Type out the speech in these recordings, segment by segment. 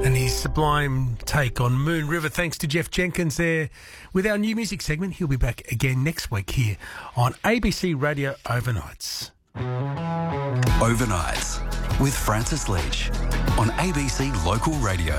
And his sublime take on Moon River. Thanks to Jeff Jenkins there with our new music segment. He'll be back again next week here on ABC Radio Overnights. Overnights with Francis Leach on ABC Local Radio.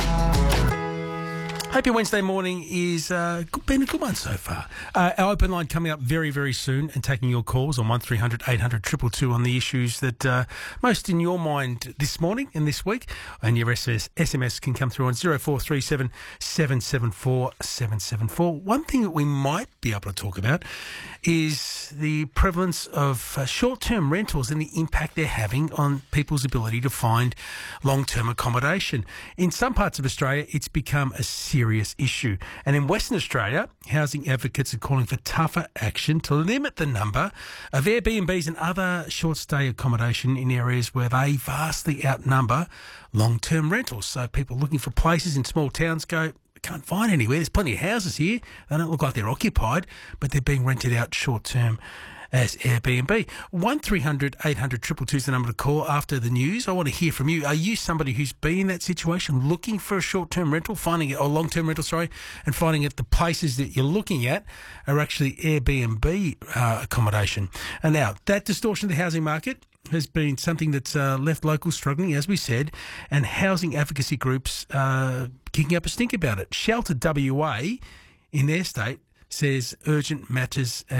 Hope your Wednesday morning is been a good one so far. Our open line coming up very, very soon and taking your calls on 1300 800 222 on the issues that most in your mind this morning and this week. And your SMS can come through on 0437 774 774. One thing that we might be able to talk about is the prevalence of short-term rentals and the impact they're having on people's ability to find long-term accommodation. In some parts of Australia, it's become a serious issue. And in Western Australia, housing advocates are calling for tougher action to limit the number of Airbnbs and other short-stay accommodation in areas where they vastly outnumber long-term rentals. So people looking for places in small towns go, can't find anywhere. There's plenty of houses here. They don't look like they're occupied, but they're being rented out short-term as Airbnb. 1300 800 222 is the number to call after the news. I want to hear from you. Are you somebody who's been in that situation, looking for a short-term rental, finding it, or long-term rental, and finding that the places that you're looking at are actually Airbnb accommodation? And now, that distortion of the housing market has been something that's left locals struggling, as we said, and housing advocacy groups kicking up a stink about it. Shelter WA, in their state, says urgent matters